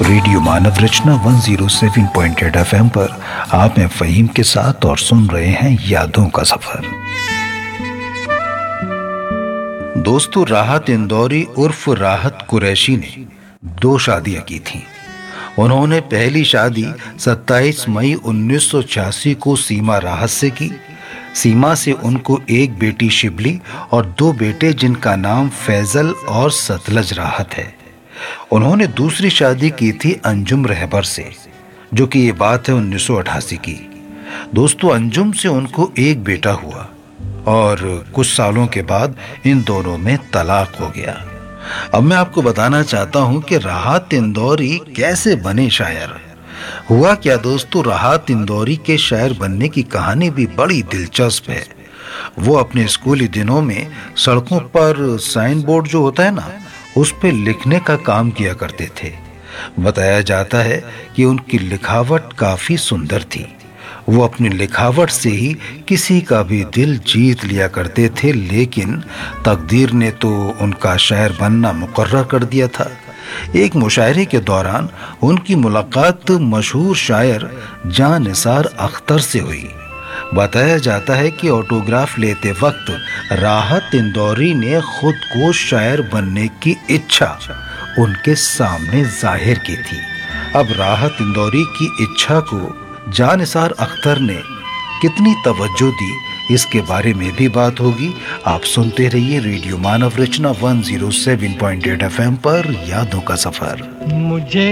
Radio मानव रचना 107.8 FM पर आप हैं फ़हीम के साथ और सुन रहे हैं यादों का सफर। दोस्तों, राहत इंदौरी उर्फ राहत कुरैशी ने 2 शादियां की थीं। उन्होंने पहली शादी 27 मई 1986 को सीमा राहत से की। सीमा से उनको एक बेटी शिबली और 2 बेटे जिनका नाम फैजल और सतलज राहत है। उन्होंने दूसरी शादी की थी अंजुम रहबर से, जो कि ये बात है 1988 की। दोस्तों, अंजुम से उनको एक बेटा हुआ और कुछ सालों के बाद इन दोनों में तलाक हो गया। अब मैं आपको बताना चाहता हूं कि राहत इंदौरी कैसे बने शायर। हुआ क्या दोस्तों, राहत इंदौरी के शायर बनने की कहानी भी बड़ी दिलचस्प है। वो अपने स्कूली दिनों में सड़कों पर साइन बोर्ड जो होता है ना, उस पे लिखने का काम किया करते थे। बताया जाता है कि उनकी लिखावट काफी सुंदर थी। वो अपनी लिखावट से ही किसी का भी दिल जीत लिया करते थे, लेकिन तकदीर ने तो उनका शायर बनना मुकर्रर कर दिया था। एक मुशायरे के दौरान उनकी मुलाकात मशहूर शायर जां निसार अख्तर से हुई। बताया जाता है कि ऑटोग्राफ लेते वक्त राहत इंदौरी ने खुद को शायर बनने की इच्छा उनके सामने जाहिर की थी। अब राहत इंदौरी की इच्छा को जां निसार अख्तर ने कितनी तवज्जो दी, इसके बारे में भी बात होगी। आप सुनते रहिए रेडियो मानव रचना 107.8 FM पर यादों का सफर। मुझे